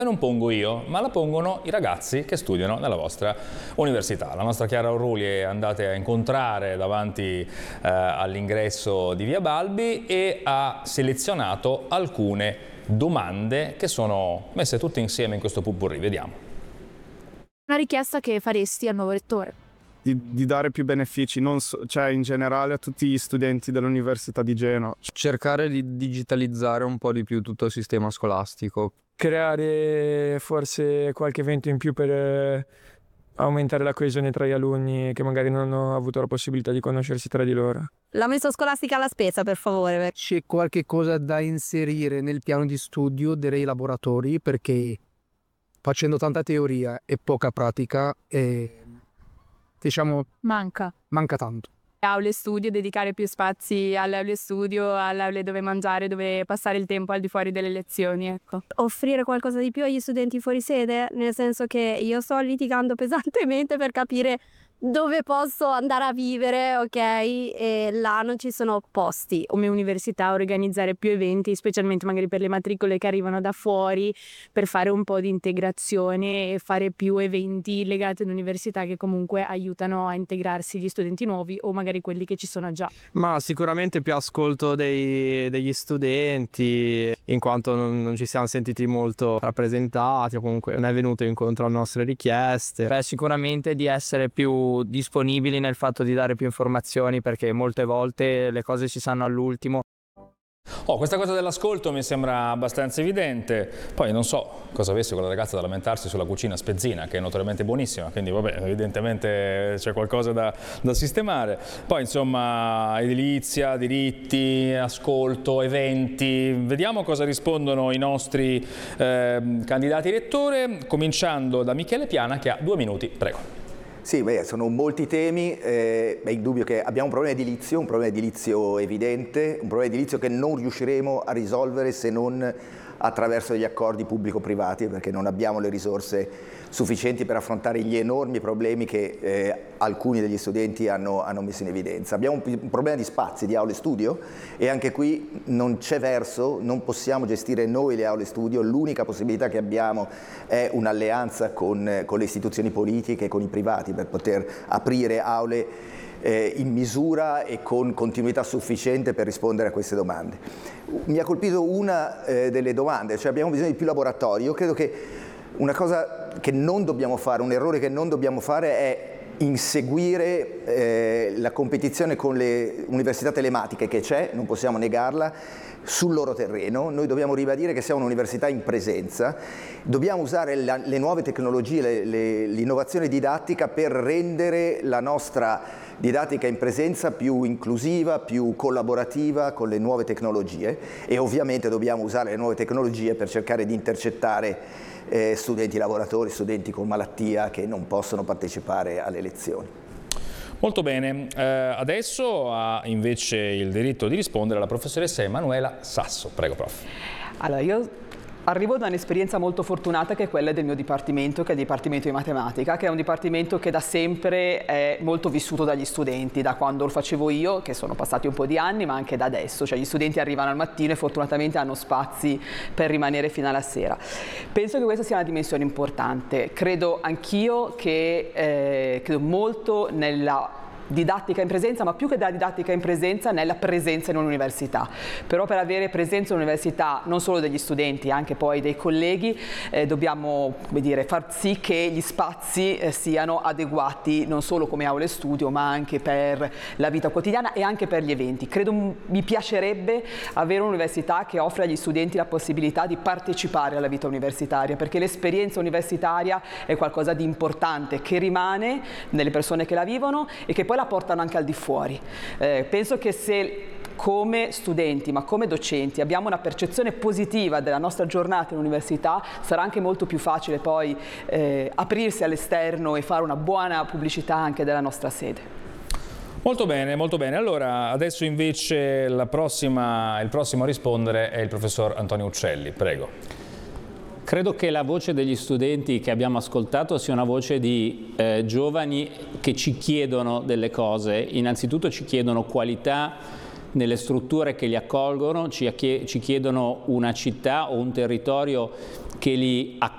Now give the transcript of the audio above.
non pongo io, ma la pongono i ragazzi che studiano nella vostra università. La nostra Chiara Orruli è andata a incontrare davanti all'ingresso di Via Balbi e ha selezionato alcune domande che sono messe tutte insieme in questo pot-pourri. Vediamo. Una richiesta che faresti al nuovo rettore? Di dare più benefici, cioè in generale a tutti gli studenti dell'Università di Genova. Cercare di digitalizzare un po' di più tutto il sistema scolastico. Creare forse qualche evento in più per aumentare la coesione tra gli alunni che magari non hanno avuto la possibilità di conoscersi tra di loro. La messa scolastica alla spesa, per favore. C'è qualche cosa da inserire nel piano di studio dei laboratori, perché facendo tanta teoria e poca pratica, diciamo, manca tanto. Aule studio, dedicare più spazi alle aule studio, alle aule dove mangiare, dove passare il tempo al di fuori delle lezioni, ecco. Offrire qualcosa di più agli studenti fuori sede, nel senso che io sto litigando pesantemente per capire dove posso andare a vivere, ok? E là non ci sono posti. Come università organizzare più eventi, specialmente magari per le matricole che arrivano da fuori, per fare un po' di integrazione e fare più eventi legati all'università che comunque aiutano a integrarsi gli studenti nuovi o magari quelli che ci sono già. Ma sicuramente più ascolto degli studenti, in quanto non ci siamo sentiti molto rappresentati o comunque non è venuto incontro alle nostre richieste. Sicuramente di essere più disponibili nel fatto di dare più informazioni, perché molte volte le cose si sanno all'ultimo. Questa cosa dell'ascolto mi sembra abbastanza evidente, poi non so cosa avesse quella ragazza da lamentarsi sulla cucina spezzina, che è notoriamente buonissima, quindi vabbè, evidentemente c'è qualcosa da sistemare. Poi insomma edilizia, diritti, ascolto, eventi, vediamo cosa rispondono i nostri candidati rettore, cominciando da Michele Piana che ha 2 minuti, prego. Sì, sono molti temi, è indubbio che abbiamo un problema edilizio evidente, un problema edilizio che non riusciremo a risolvere se non attraverso degli accordi pubblico-privati, perché non abbiamo le risorse sufficienti per affrontare gli enormi problemi che alcuni degli studenti hanno messo in evidenza. Abbiamo un problema di spazi, di aule studio, e anche qui non c'è verso, non possiamo gestire noi le aule studio, l'unica possibilità che abbiamo è un'alleanza con le istituzioni politiche e con i privati per poter aprire aule in misura e con continuità sufficiente per rispondere a queste domande. Mi ha colpito una delle domande, cioè abbiamo bisogno di più laboratori. Io credo che una cosa che non dobbiamo fare, un errore che non dobbiamo fare è inseguire la competizione con le università telematiche che c'è, non possiamo negarla, sul loro terreno. Noi dobbiamo ribadire che siamo un'università in presenza, dobbiamo usare le nuove tecnologie, l'innovazione didattica per rendere la nostra didattica in presenza più inclusiva, più collaborativa con le nuove tecnologie, e ovviamente dobbiamo usare le nuove tecnologie per cercare di intercettare studenti lavoratori, studenti con malattia che non possono partecipare alle lezioni. Molto bene, adesso ha invece il diritto di rispondere la professoressa Emanuela Sasso. Prego, prof. Allora, io arrivo da un'esperienza molto fortunata che è quella del mio dipartimento, che è il Dipartimento di Matematica, che è un dipartimento che da sempre è molto vissuto dagli studenti, da quando lo facevo io, che sono passati un po' di anni, ma anche da adesso. Cioè gli studenti arrivano al mattino e fortunatamente hanno spazi per rimanere fino alla sera. Penso che questa sia una dimensione importante. Credo anch'io che credo molto nella didattica in presenza, ma più che della didattica in presenza, nella presenza in un'università. Però per avere presenza in un'università non solo degli studenti, anche poi dei colleghi, dobbiamo, come dire, far sì che gli spazi siano adeguati non solo come aule studio, ma anche per la vita quotidiana e anche per gli eventi. Credo mi piacerebbe avere un'università che offre agli studenti la possibilità di partecipare alla vita universitaria, perché l'esperienza universitaria è qualcosa di importante che rimane nelle persone che la vivono e che poi la portano anche al di fuori. Penso che se come studenti ma come docenti abbiamo una percezione positiva della nostra giornata in università, sarà anche molto più facile poi aprirsi all'esterno e fare una buona pubblicità anche della nostra sede. Molto bene, molto bene. Allora, adesso invece il prossimo a rispondere è il professor Antonio Uccelli. Prego. Credo che la voce degli studenti che abbiamo ascoltato sia una voce di giovani che ci chiedono delle cose. Innanzitutto ci chiedono qualità nelle strutture che li accolgono, ci chiedono una città o un territorio che li accoglie